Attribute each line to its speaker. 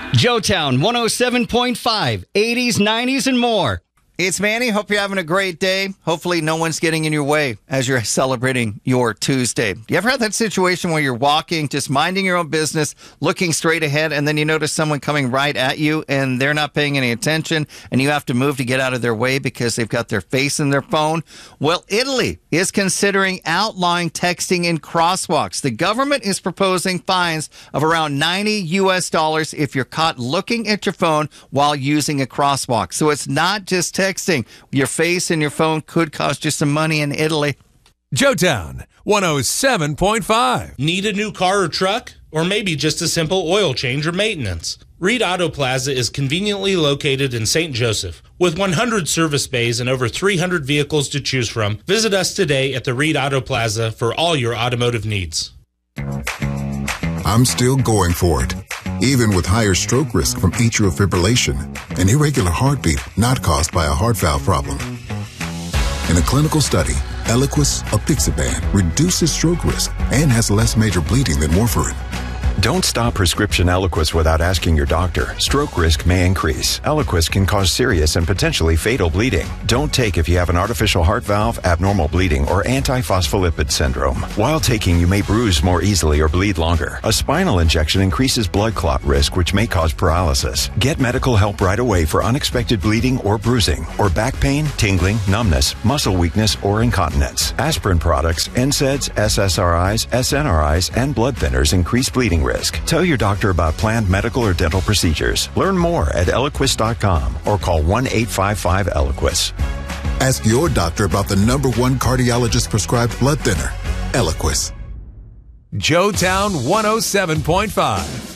Speaker 1: Joetown 107.5, 80s, 90s, and more.
Speaker 2: It's Manny. Hope you're having a great day. Hopefully no one's getting in your way as you're celebrating your Tuesday. You ever had that situation where you're walking, just minding your own business, looking straight ahead, and then you notice someone coming right at you and they're not paying any attention and you have to move to get out of their way because they've got their face in their phone? Well, Italy is considering outlawing texting in crosswalks. The government is proposing fines of around $90 if you're caught looking at your phone while using a crosswalk. So it's not just texting. Your face and your phone could cost you some money in Italy.
Speaker 3: Joetown 107.5.
Speaker 4: Need a new car or truck? Or maybe just a simple oil change or maintenance? Reed Auto Plaza is conveniently located in St. Joseph. With 100 service bays and over 300 vehicles to choose from, visit us today at the Reed Auto Plaza for all your automotive needs.
Speaker 5: I'm still going for it, even with higher stroke risk from atrial fibrillation, an irregular heartbeat not caused by a heart valve problem. In a clinical study, Eliquis apixaban reduces stroke risk and has less major bleeding than warfarin.
Speaker 6: Don't stop prescription Eliquis without asking your doctor. Stroke risk may increase. Eliquis can cause serious and potentially fatal bleeding. Don't take if you have an artificial heart valve, abnormal bleeding, or antiphospholipid syndrome. While taking, you may bruise more easily or bleed longer. A spinal injection increases blood clot risk, which may cause paralysis. Get medical help right away for unexpected bleeding or bruising, or back pain, tingling, numbness, muscle weakness, or incontinence. Aspirin products, NSAIDs, SSRIs, SNRIs, and blood thinners increase bleeding risk. Tell your doctor about planned medical or dental procedures. Learn more at Eliquis.com or call 1-855-ELIQUIS.
Speaker 5: Ask your doctor about the #1 cardiologist prescribed blood thinner, Eliquis.
Speaker 3: Joetown 107.5.